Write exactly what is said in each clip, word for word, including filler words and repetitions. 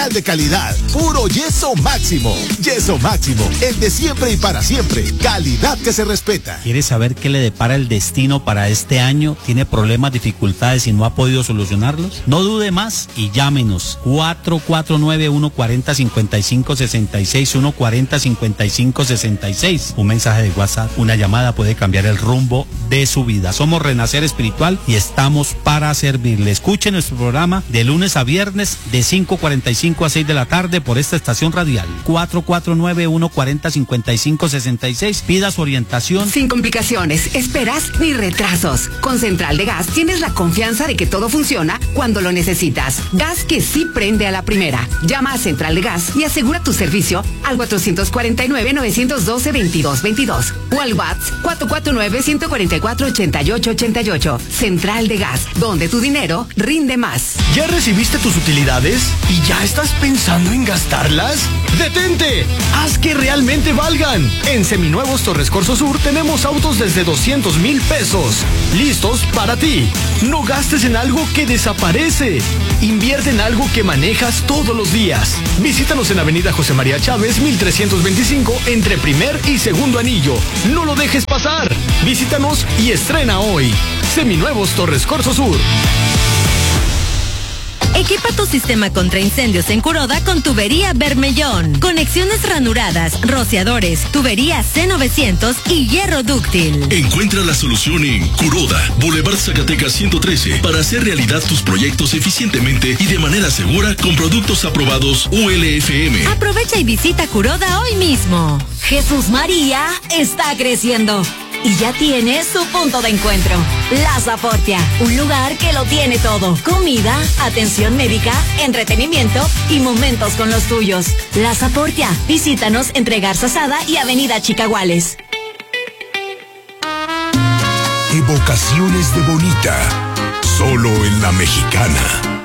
De calidad, puro Yeso Máximo. Yeso Máximo, el de siempre y para siempre. Calidad que se respeta. ¿Quiere saber qué le depara el destino para este año? ¿Tiene problemas, dificultades y no ha podido solucionarlos? No dude más y llámenos. cuatro cuatro nueve, uno cuatro cero, cinco cinco seis seis, uno cuatro cero, cinco cinco seis seis. Un mensaje de WhatsApp, una llamada puede cambiar el rumbo de su vida. Somos Renacer Espiritual y estamos para servirle. Escuche nuestro programa de lunes a viernes de cinco cuarenta y cinco a seis de la tarde por esta estación radial. cuatro cuatro nueve, uno cuatro cero, cinco cinco seis seis. Pida su orientación. Sin complicaciones, esperas ni retrasos. Con Central de Gas tienes la confianza de que todo funciona cuando lo necesitas. Gas que sí prende a la primera. Llama a Central de Gas y asegura tu servicio al cuatro cuatro nueve, nueve uno dos, dos dos dos dos o al WhatsApp cuatro cuatro nueve, uno cuatro cuatro, ocho ocho ocho ocho. Central de Gas, donde tu dinero rinde más. ¿Ya recibiste tus utilidades y ya estás pensando en gastarlas? ¡Detente! ¡Haz que realmente valgan! En Seminuevos Torres Corso Sur tenemos autos desde doscientos mil pesos. Listos para ti. No gastes en algo que desaparece. Invierte en algo que manejas todos los días. Visítanos en Avenida José María Chávez, mil trescientos veinticinco, entre primer y segundo anillo. No lo dejes pasar. Visítanos y estrena hoy. Seminuevos Torres Corso Sur. Equipa tu sistema contra incendios en Curoda con tubería Bermellón. Conexiones ranuradas, rociadores, tubería C novecientos y hierro dúctil. Encuentra la solución en Curoda, Boulevard Zacatecas ciento trece, para hacer realidad tus proyectos eficientemente y de manera segura con productos aprobados U L F M. Aprovecha y visita Curoda hoy mismo. Jesús María está creciendo y ya tiene su punto de encuentro. La Zaportia, un lugar que lo tiene todo. Comida, atención médica, entretenimiento y momentos con los tuyos. La Zaportia, visítanos entre Garza Sada y Avenida Chicaguales. Evocaciones de Bonita, solo en La Mexicana.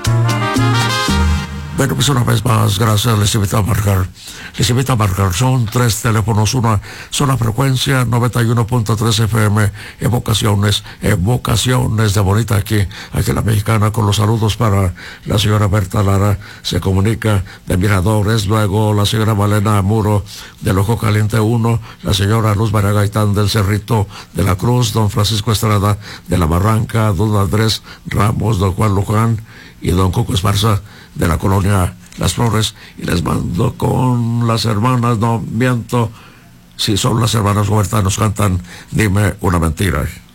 Bueno, pues una vez más, gracias, les invito a marcar, les invito a marcar, son tres teléfonos, una sola frecuencia, noventa y uno punto tres F M, evocaciones, evocaciones de Bonita aquí, aquí en La Mexicana, con los saludos para la señora Berta Lara, se comunica de Miradores, luego la señora Malena Muro del Ojo Caliente uno, la señora Luz María Gaitán del Cerrito de la Cruz, don Francisco Estrada de la Barranca, don Andrés Ramos, don Juan Luján y don Coco Esparza de la colonia Las Flores, y les mando con las hermanas, no miento, si son las hermanas Huerta, nos cantan Dime una mentira.